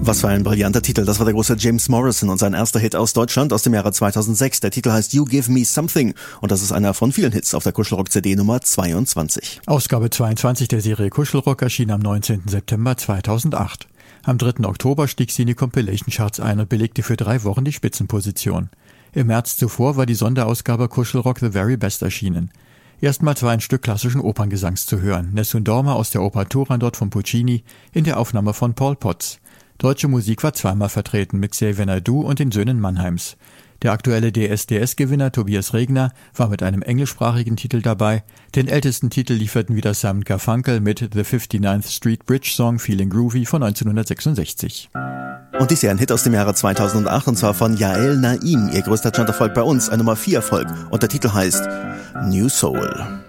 Was für ein brillanter Titel. Das war der große James Morrison und sein erster Hit aus Deutschland aus dem Jahre 2006. Der Titel heißt You Give Me Something und das ist einer von vielen Hits auf der Kuschelrock-CD Nummer 22. Ausgabe 22 der Serie Kuschelrock erschien am 19. September 2008. Am 3. Oktober stieg sie in die Compilation-Charts ein und belegte für 3 Wochen die Spitzenposition. Im März zuvor war die Sonderausgabe Kuschelrock The Very Best erschienen. Erstmals war ein Stück klassischen Operngesangs zu hören, Nessun Dorma aus der Oper Turandot von Puccini in der Aufnahme von Paul Potts. Deutsche Musik war zweimal vertreten mit Xavier Naidoo und den Söhnen Mannheims. Der aktuelle DSDS-Gewinner Tobias Regner war mit einem englischsprachigen Titel dabei. Den ältesten Titel lieferten wieder Simon Garfunkel mit The 59th Street Bridge Song Feeling Groovy von 1966. Und dies ist ja ein Hit aus dem Jahre 2008 und zwar von Yael Naim. Ihr größter Charterfolg bei uns, ein Nummer 4 Erfolg und der Titel heißt New Soul.